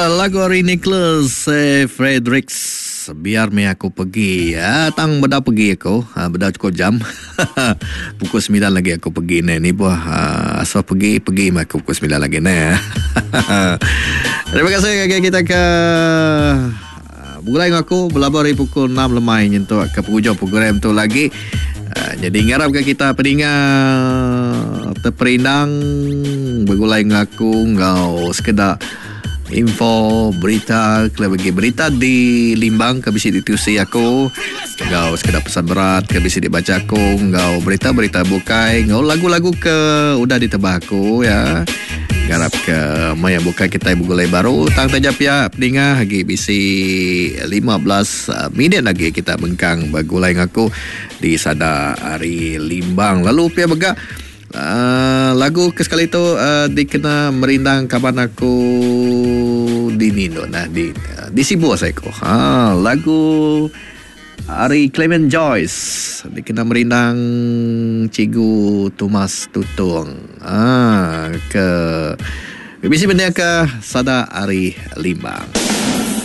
Lagu Ari Nicholas Fredericks, biar me aku pergi. Tang beda pergi aku, beda cukup jam. Pukul 9 lagi aku pergi ni buah. Asal pergi aku pukul 9 lagi ni. Terima kasih kita ke mulai aku berlabar dari pukul 6 lemai nyentuh ke penghujung program tu lagi. Jadi ngarap ke kita pendengar terperindang bergulai ngaku ngau sekedar info berita kalau bagi berita di Limbang ke bisi ditusi aku ngau sekedar pesan berat ke bisi dibaca aku ngau berita-berita bukai ngau lagu-lagu ke udah ditebak aku ya garap ke maya bukai kita bergulai baru tang tajap ya pendengar lagi bisi 15 minit lagi kita bengkang bergulai ngaku di sada Ari Limbang lalu pia begak lagu ke sekali tu dikena merindang kaban aku di Nino di Sibu saya ko. Lagu Ari Clement Joyce dikena merindang Cikgu Thomas Tutung. Ke BBC benda ke sada Ari Limbang.